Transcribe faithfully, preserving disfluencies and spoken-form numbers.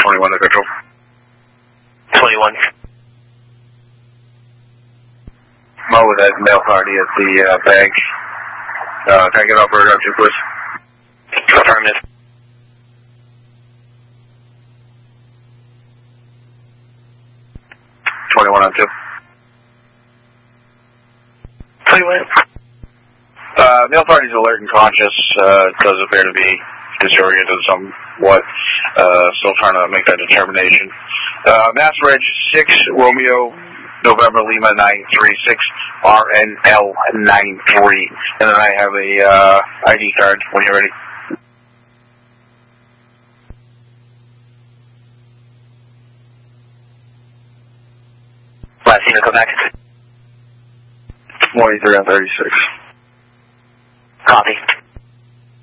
twenty-one to control. twenty-one. Mo with that mail party at the uh, bank. Uh, can I get operator up to, please? Affirmative. twenty-one on two. twenty-one. Uh, mail party's alert and conscious. Uh, does appear to be disoriented somewhat. Uh, still trying to make that determination. Uh, Mass Reg six Romeo November Lima nine three six R N L nine three. And then I have a uh, I D card when you're ready. Last unit, come back. twenty-three on thirty-six. Copy.